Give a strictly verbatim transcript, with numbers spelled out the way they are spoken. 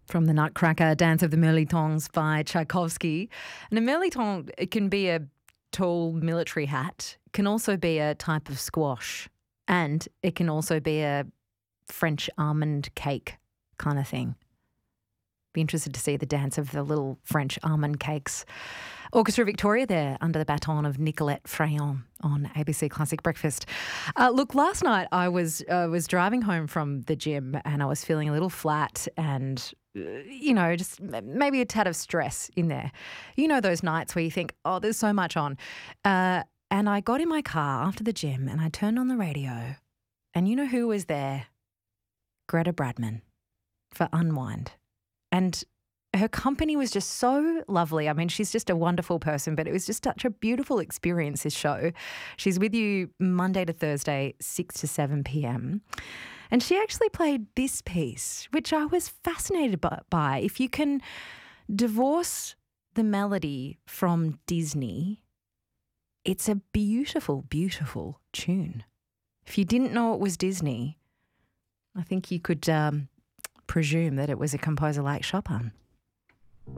From the Nutcracker, Dance of the Mirlitons by Tchaikovsky. And a mirliton, it can be a tall military hat, can also be a type of squash, and it can also be a French almond cake kind of thing. Be interested to see the dance of the little French almond cakes. Orchestra Victoria there under the baton of Nicolette Frayon on A B C Classic Breakfast. Uh, look, last night I was uh, was driving home from the gym and I was feeling a little flat and, uh, you know, just maybe a tad of stress in there. You know those nights where you think, oh, there's so much on. Uh, and I got in my car after the gym and I turned on the radio and you know who was there? Greta Bradman for Unwind. And her company was just so lovely. I mean, she's just a wonderful person, but it was just such a beautiful experience, this show. She's with you Monday to Thursday, six to seven p.m. And she actually played this piece, which I was fascinated by. If you can divorce the melody from Disney, it's a beautiful, beautiful tune. If you didn't know it was Disney, I think you could um, presume that it was a composer like Chopin.